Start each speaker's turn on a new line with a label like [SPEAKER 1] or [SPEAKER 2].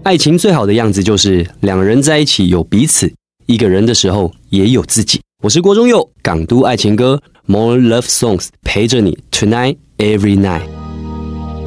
[SPEAKER 1] 爱情最好的样子就是两人在一起有彼此，一个人的时候也有自己。我是郭忠佑，港都爱情歌 More Love Songs 陪着你 Tonight Every Night。